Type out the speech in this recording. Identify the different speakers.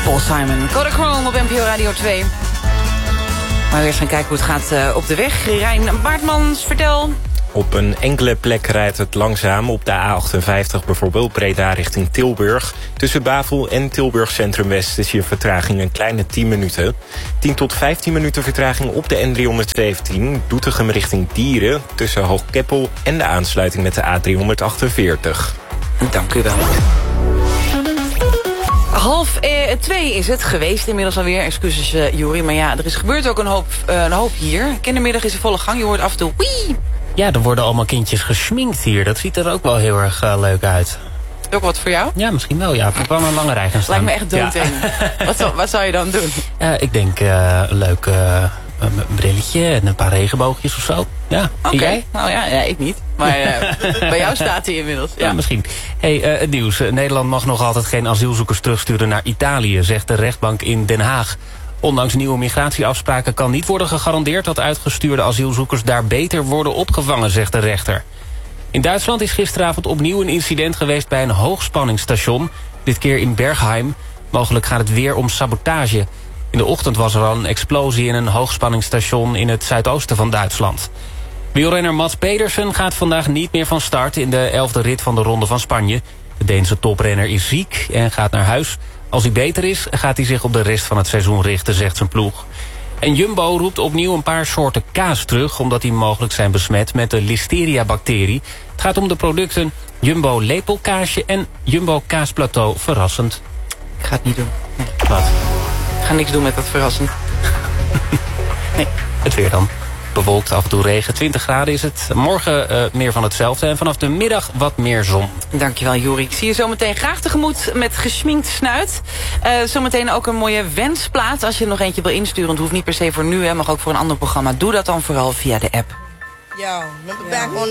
Speaker 1: Paul Simon, Kodachrome op NPO Radio 2. Maar we eerst gaan kijken hoe het gaat op de weg. Rijn Baartmans, vertel.
Speaker 2: Op een enkele plek rijdt het langzaam. Op de A58 bijvoorbeeld, Breda richting Tilburg. Tussen Bavel en Tilburg Centrum West is hier vertraging een kleine 10 minuten. 10 tot 15 minuten vertraging op de N317. Doetinchem richting Dieren. Tussen Hoogkeppel en de aansluiting met de A348.
Speaker 1: Dank u wel. 1:30 is het geweest inmiddels alweer. Excuses, Jori. Maar ja, er is gebeurd ook een hoop hier. Kindermiddag is in volle gang. Je hoort af en toe... Wii!
Speaker 3: Ja, er worden allemaal kindjes geschminkt hier. Dat ziet er ook wel heel erg leuk uit.
Speaker 1: Ook wat voor jou?
Speaker 3: Ja, misschien wel. Ja, ik heb wel een lange rij gaan staan.
Speaker 1: Lijkt me echt doodeng. Ja. Wat zou je dan doen?
Speaker 3: Ik denk een leuk brilletje en een paar regenboogjes of zo. Ja,
Speaker 1: Oké. Nou ja, ik niet. Maar bij jou staat hij inmiddels.
Speaker 3: Ja, misschien. Het nieuws. Nederland mag nog altijd geen asielzoekers terugsturen naar Italië, zegt de rechtbank in Den Haag. Ondanks nieuwe migratieafspraken kan niet worden gegarandeerd dat uitgestuurde asielzoekers daar beter worden opgevangen, zegt de rechter. In Duitsland is gisteravond opnieuw een incident geweest bij een hoogspanningsstation. Dit keer in Bergheim. Mogelijk gaat het weer om sabotage. In de ochtend was er al een explosie in een hoogspanningsstation in het zuidoosten van Duitsland. Wielrenner Mats Pedersen gaat vandaag niet meer van start in de 11e rit van de Ronde van Spanje. De Deense toprenner is ziek en gaat naar huis. Als hij beter is, gaat hij zich op de rest van het seizoen richten, zegt zijn ploeg. En Jumbo roept opnieuw een paar soorten kaas terug, omdat die mogelijk zijn besmet met de Listeria-bacterie. Het gaat om de producten Jumbo lepelkaasje en Jumbo kaasplateau verrassend.
Speaker 1: Ik ga het niet doen. Nee.
Speaker 3: Wat?
Speaker 1: Ik ga niks doen met dat verrassend.
Speaker 3: Nee, het weer dan. Bewolkt, af en toe regen, 20 graden is het. Morgen meer van hetzelfde en vanaf de middag wat meer zon.
Speaker 1: Dankjewel, Jori. Ik zie je zometeen graag tegemoet met geschminkt snuit. Zometeen ook een mooie wensplaat. Als je er nog eentje wil insturen, het hoeft niet per se voor nu, hè, mag ook voor een ander programma. Doe dat dan vooral via de app.
Speaker 4: Yo, look back on